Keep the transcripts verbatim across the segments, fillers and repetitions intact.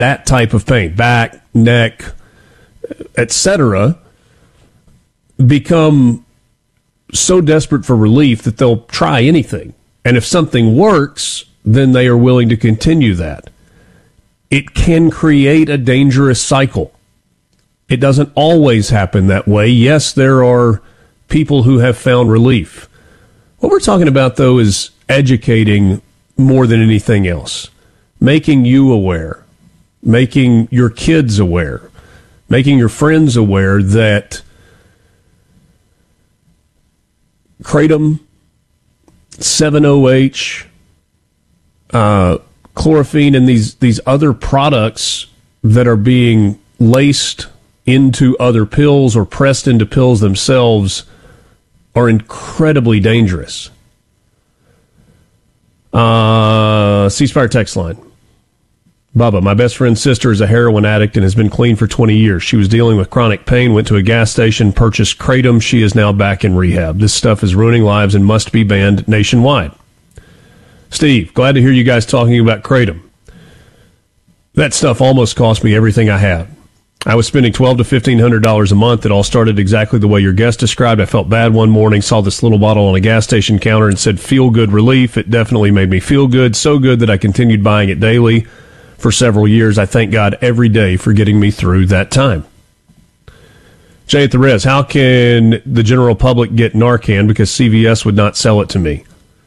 that type of pain, back, neck, et cetera, become so desperate for relief that they'll try anything. And if something works, then they are willing to continue that. It can create a dangerous cycle. It doesn't always happen that way. Yes, there are people who have found relief. What we're talking about, though, is educating more than anything else. Making you aware. Making your kids aware. Making your friends aware that Kratom, seven O H, uh, chlorophene, and these, these other products that are being laced into other pills or pressed into pills themselves are incredibly dangerous. Uh, ceasefire text line. Bubba, my best friend's sister is a heroin addict and has been clean for twenty years. She was dealing with chronic pain, went to a gas station, purchased Kratom. She is now back in rehab. This stuff is ruining lives and must be banned nationwide. Steve, glad to hear you guys talking about Kratom. That stuff almost cost me everything I had. I was spending twelve to fifteen hundred dollars a month. It all started exactly the way your guest described. I felt bad one morning, saw this little bottle on a gas station counter and said, feel good relief. It definitely made me feel good, so good that I continued buying it daily for several years. I thank God every day for getting me through that time. Jay at the Res, how can the general public get Narcan because C V S would not sell it to me?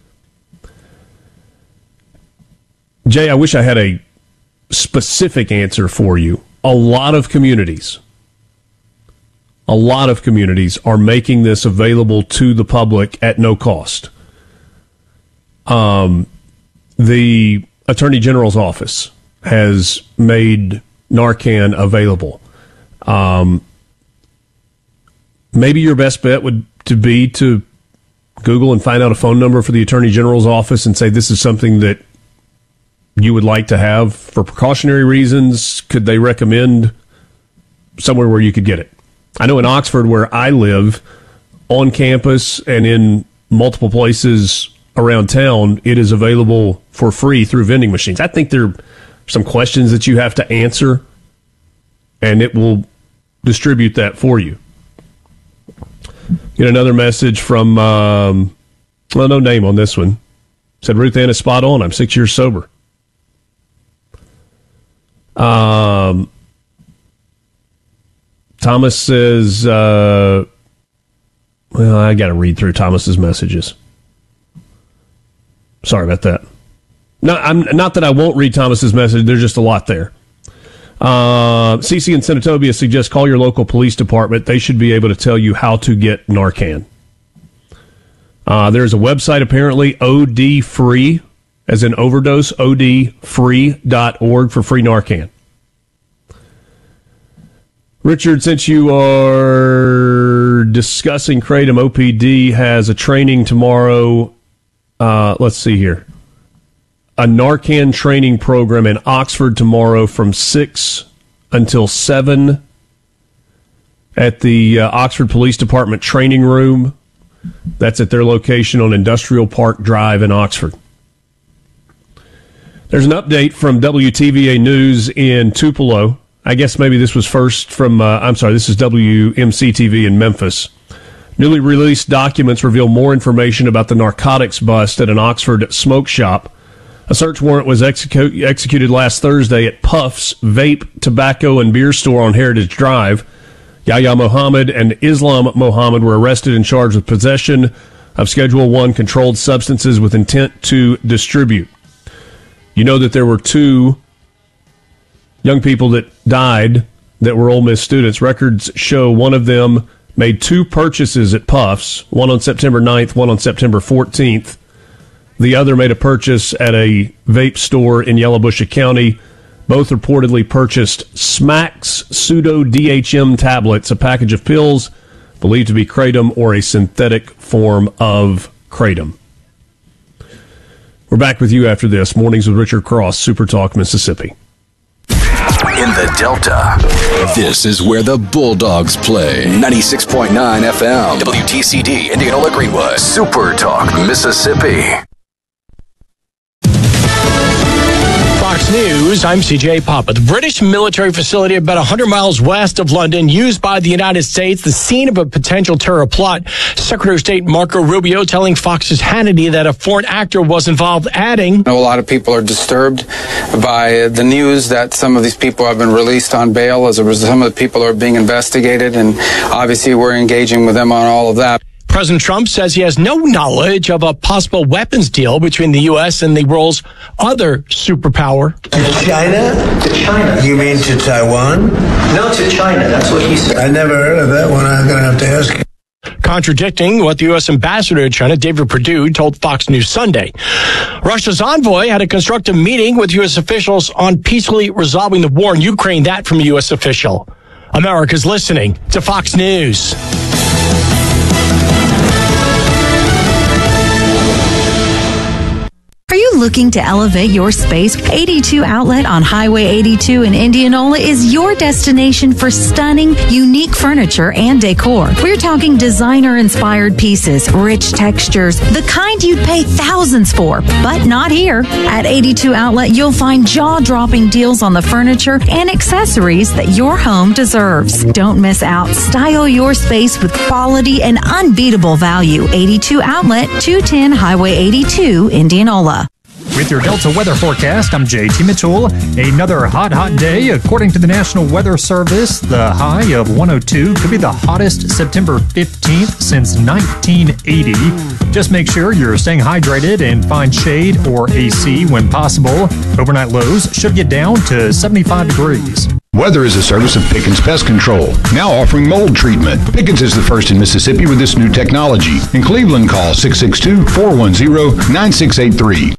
Jay, I wish I had a specific answer for you. A lot of communities, a lot of communities are making this available to the public at no cost. Um, the Attorney General's office has made Narcan available. Um, maybe your best bet would to be to Google and find out a phone number for the Attorney General's office and say this is something that you would like to have for precautionary reasons. Could they recommend somewhere where you could get it? I know in Oxford, where I live, on campus and in multiple places around town, it is available for free through vending machines. I think there are some questions that you have to answer, and it will distribute that for you. Get another message from, um, well, no name on this one. Said, Ruth Ann is spot on. I'm six years sober. Um, Thomas says, uh, well, I got to read through Thomas's messages. Sorry about that. No, I'm not that I won't read Thomas's message. There's just a lot there. Uh, Cece in Senatobia suggests call your local police department. They should be able to tell you how to get Narcan. Uh, there's a website apparently, O D free, as in overdose, O D free dot org for free Narcan. Richard, since you are discussing Kratom, O P D has a training tomorrow. Uh, let's see here. A Narcan training program in Oxford tomorrow from six until seven at the uh, Oxford Police Department training room. That's at their location on Industrial Park Drive in Oxford. There's an update from W T V A News in Tupelo. I guess maybe this was first from, uh, I'm sorry, this is W M C T V in Memphis. Newly released documents reveal more information about the narcotics bust at an Oxford smoke shop. A search warrant was execu- executed last Thursday at Puff's Vape, Tobacco, and Beer Store on Heritage Drive. Yahya Mohammed and Islam Mohammed were arrested and charged with possession of Schedule one controlled substances with intent to distribute. You know that there were two young people that died that were Ole Miss students. Records show one of them made two purchases at Puff's, one on September ninth, one on September fourteenth. The other made a purchase at a vape store in Yellowbusha County. Both reportedly purchased Smacks pseudo-D H M tablets, a package of pills believed to be Kratom or a synthetic form of Kratom. We're back with you after this. Mornings with Richard Cross, Super Talk, Mississippi. In the Delta, this is where the Bulldogs play. ninety-six point nine F M, W T C D, Indianola Greenwood, Super Talk, Mississippi. Fox News, I'm C J Papa. The British military facility about one hundred miles west of London, used by the United States, the scene of a potential terror plot. Secretary of State Marco Rubio telling Fox's Hannity that a foreign actor was involved, adding, I know a lot of people are disturbed by the news that some of these people have been released on bail. As a result, some of the people are being investigated, and obviously we're engaging with them on all of that. President Trump says he has no knowledge of a possible weapons deal between the U S and the world's other superpower. To China? To China. You mean to Taiwan? No, to China. That's what he said. I never heard of that one. I'm going to have to ask him. Contradicting what the U S ambassador to China, David Perdue, told Fox News Sunday. Russia's envoy had a constructive meeting with U S officials on peacefully resolving the war in Ukraine. That from a U S official. America's listening to Fox News. Are you looking to elevate your space? eighty-two Outlet on Highway eighty-two in Indianola is your destination for stunning, unique furniture and decor. We're talking designer-inspired pieces, rich textures, the kind you'd pay thousands for, but not here. At eighty-two Outlet, you'll find jaw-dropping deals on the furniture and accessories that your home deserves. Don't miss out. Style your space with quality and unbeatable value. eighty-two Outlet, two ten Highway eighty-two, Indianola. With your Delta weather forecast, I'm J T Mitchell. Another hot, hot day. According to the National Weather Service, the high of one oh two could be the hottest September fifteenth since nineteen eighty. Just make sure you're staying hydrated and find shade or A C when possible. Overnight lows should get down to seventy-five degrees. Weather is a service of Pickens Pest Control, now offering mold treatment. Pickens is the first in Mississippi with this new technology. In Cleveland, call six six two, four one zero, nine six eight three.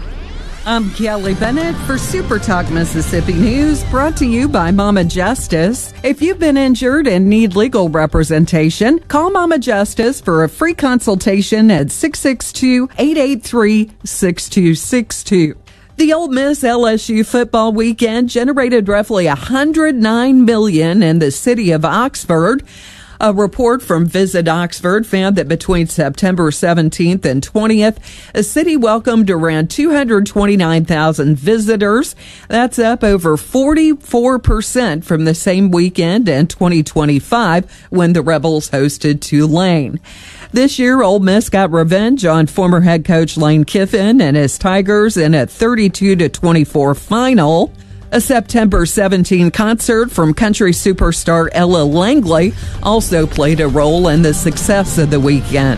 I'm Kelly Bennett for Super Talk Mississippi News, brought to you by Mama Justice. If you've been injured and need legal representation, call Mama Justice for a free consultation at six six two, eight eight three, six two six two. The Ole Miss L S U football weekend generated roughly one hundred nine million dollars in the city of Oxford. A report from Visit Oxford found that between September seventeenth and twentieth, the city welcomed around two hundred twenty-nine thousand visitors. That's up over forty-four percent from the same weekend in twenty twenty-five when the Rebels hosted Tulane. This year, Ole Miss got revenge on former head coach Lane Kiffin and his Tigers in a thirty-two to twenty-four final. A September seventeenth concert from country superstar Ella Langley also played a role in the success of the weekend.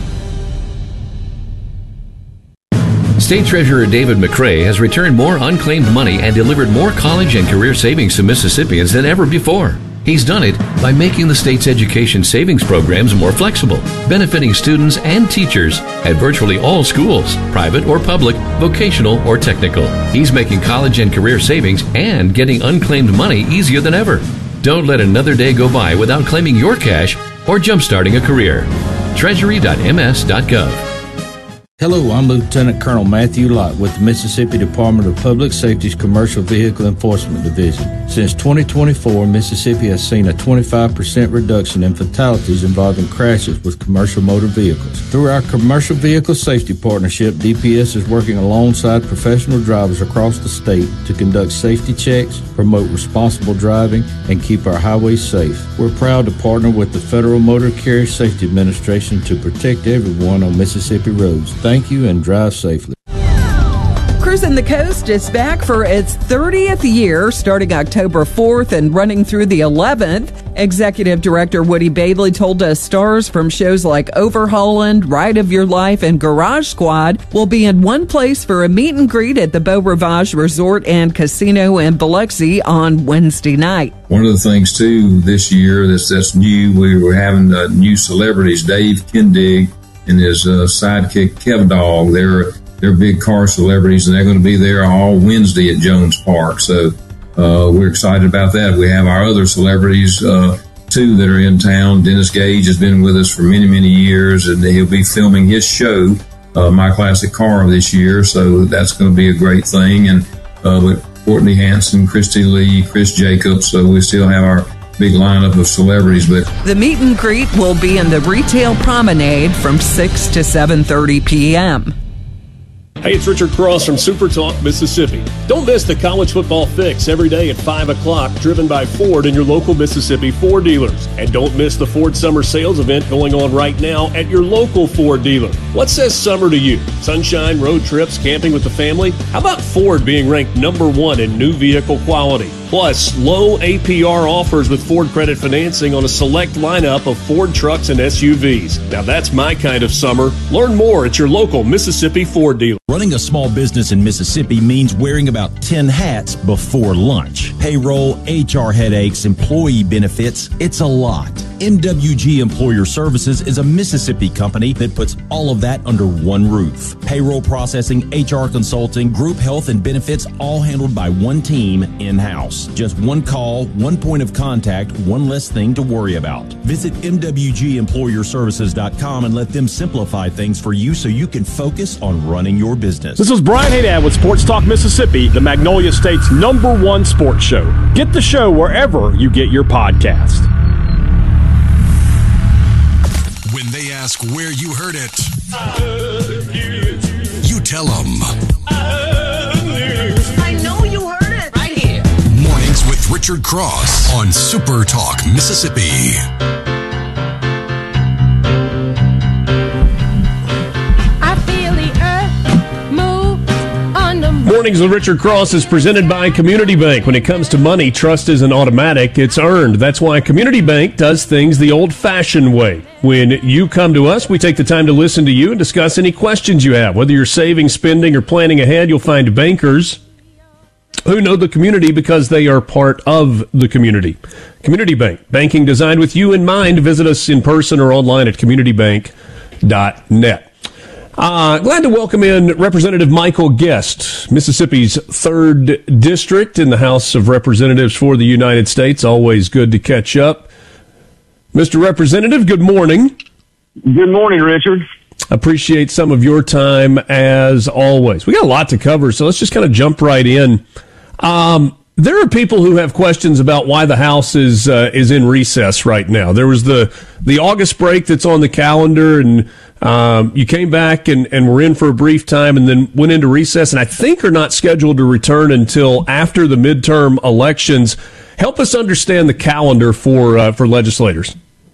State Treasurer David McCray has returned more unclaimed money and delivered more college and career savings to Mississippians than ever before. He's done it by making the state's education savings programs more flexible, benefiting students and teachers at virtually all schools, private or public, vocational or technical. He's making college and career savings and getting unclaimed money easier than ever. Don't let another day go by without claiming your cash or jumpstarting a career. Treasury dot m s dot gov. Hello, I'm Lieutenant Colonel Matthew Lott with the Mississippi Department of Public Safety's Commercial Vehicle Enforcement Division. Since twenty twenty-four, Mississippi has seen a twenty-five percent reduction in fatalities involving crashes with commercial motor vehicles. Through our Commercial Vehicle Safety Partnership, D P S is working alongside professional drivers across the state to conduct safety checks, promote responsible driving, and keep our highways safe. We're proud to partner with the Federal Motor Carrier Safety Administration to protect everyone on Mississippi roads. Thank you and drive safely. Cruising the Coast is back for its thirtieth year, starting October fourth and running through the eleventh. Executive Director Woody Bailey told us stars from shows like Overholland, Ride of Your Life, and Garage Squad will be in one place for a meet and greet at the Beau Rivage Resort and Casino in Biloxi on Wednesday night. One of the things, too, this year that's, that's new, we were having uh, new celebrities, Dave Kindig and his uh, sidekick, Kev Dog. They're they're big car celebrities, and they're going to be there all Wednesday at Jones Park. So uh, we're excited about that. We have our other celebrities, uh, too, that are in town. Dennis Gage has been with us for many, many years, and he'll be filming his show, uh, My Classic Car, this year. So that's going to be a great thing. And uh, with Courtney Hanson, Christy Lee, Chris Jacobs, so we still have our big lineup of celebrities. But the meet and greet will be in the Retail Promenade from six to seven thirty p.m. Hey, it's Richard Cross from Super Talk, Mississippi. Don't miss the College Football Fix every day at five o'clock, driven by Ford and your local Mississippi Ford dealers. And don't miss the Ford Summer Sales event going on right now at your local Ford dealer. What says summer to you? Sunshine, road trips, camping with the family? How about Ford being ranked number one in new vehicle quality? Plus, low A P R offers with Ford Credit Financing on a select lineup of Ford trucks and S U Vs. Now that's my kind of summer. Learn more at your local Mississippi Ford dealer. Running a small business in Mississippi means wearing about ten hats before lunch. Payroll, H R headaches, employee benefits, it's a lot. M W G Employer Services is a Mississippi company that puts all of that under one roof. Payroll processing, H R consulting, group health and benefits, all handled by one team in-house. Just one call, one point of contact, one less thing to worry about. Visit M W G employer services dot com and let them simplify things for you so you can focus on running your business. This is Brian Haydad with Sports Talk Mississippi, the Magnolia State's number one sports show. Get the show wherever you get your podcast. When they ask where you heard it, you tell them. I know you heard it right here. Mornings with Richard Cross on Super Talk Mississippi. Mornings with Richard Cross is presented by Community Bank. When it comes to money, trust isn't automatic, it's earned. That's why Community Bank does things the old-fashioned way. When you come to us, we take the time to listen to you and discuss any questions you have. Whether you're saving, spending, or planning ahead, you'll find bankers who know the community because they are part of the community. Community Bank, banking designed with you in mind. Visit us in person or online at community bank dot net. Uh, glad to welcome in Representative Michael Guest, Mississippi's third district in the House of Representatives for the United States. Always good to catch up. Mister Representative, good morning. Good morning, Richard. Appreciate some of your time as always. We got a lot to cover, so let's just kind of jump right in. Um, there are people who have questions about why the House is uh, is in recess right now. There was the the August break that's on the calendar, and um, you came back and, and were in for a brief time and then went into recess, and I think are not scheduled to return until after the midterm elections. Help us understand the calendar for uh, for legislators.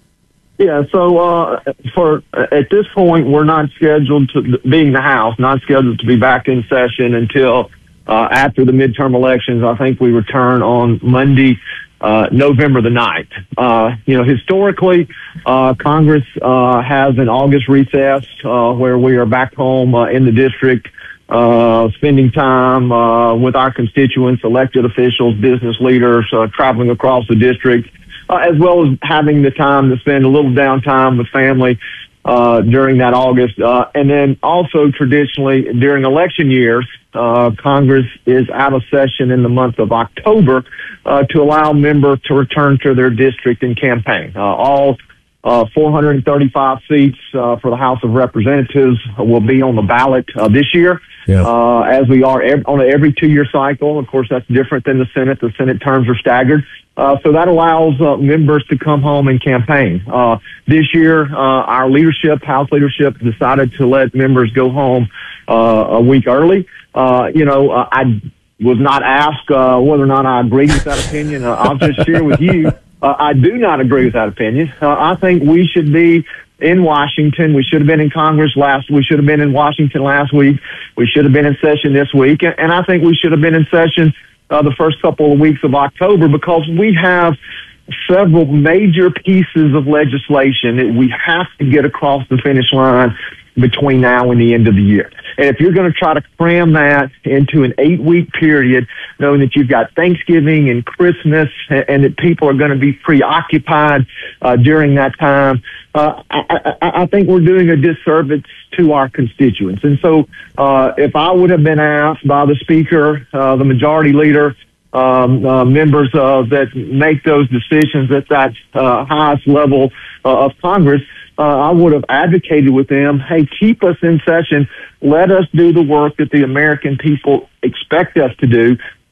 Yeah, so uh, for at this point, we're not scheduled to, being the House, not scheduled to be back in session until uh, after the midterm elections. I think we return on Monday, uh, November the ninth. Uh, you know, historically, uh, Congress uh, has an August recess uh, where we are back home uh, in the district, uh, spending time uh, with our constituents, elected officials, business leaders, uh, traveling across the district. Uh, as well as having the time to spend a little downtime with family uh, during that August. Uh, and then also traditionally during election years, uh, Congress is out of session in the month of October uh, to allow members to return to their district and campaign. Uh, all uh, four hundred thirty-five seats uh, for the House of Representatives will be on the ballot uh, this year. Yeah. Uh, as we are ev- on an every two-year cycle. Of course, that's different than the Senate. The Senate terms are staggered. Uh, so that allows uh, members to come home and campaign. Uh, this year, uh, our leadership, House leadership, decided to let members go home uh, a week early. Uh, you know, uh, I was not asked uh, whether or not I agree with that opinion. Uh, I'll just share with you, uh, I do not agree with that opinion. Uh, I think we should be in Washington. We should have been in Congress last. We should have been in Washington last week. We should have been in session this week. And I think we should have been in session uh, the first couple of weeks of October because we have several major pieces of legislation that we have to get across the finish line between now and the end of the year. And if you're going to try to cram that into an eight-week period, knowing that you've got Thanksgiving and Christmas and, and that people are going to be preoccupied uh, during that time, uh, I, I, I think we're doing a disservice to our constituents. And so uh, if I would have been asked by the Speaker, uh, the Majority Leader, um, uh, members uh, that make those decisions at that uh, highest level uh, of Congress, Uh, I would have advocated with them, hey, keep us in session. Let us do the work that the American people expect us to do.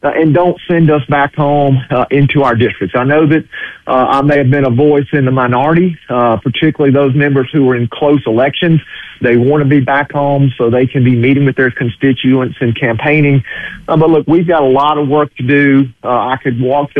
uh, and don't send us back home uh, into our districts. I know that uh, I may have been a voice in the minority, uh, particularly those members who were in close elections. They want to be back home so they can be meeting with their constituents and campaigning. Uh, but look, we've got a lot of work to do. Uh, I could walk the